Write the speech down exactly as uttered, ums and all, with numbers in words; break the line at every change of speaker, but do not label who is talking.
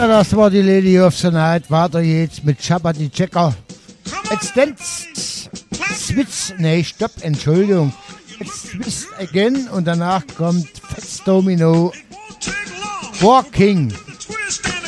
Ja, das war die Lady of the Night. Weiter jetzt mit Shabba die Checker. Jetzt dance. Switch. Nee, stopp, Entschuldigung. Jetzt Switch again und danach kommt Fats Domino. Walking.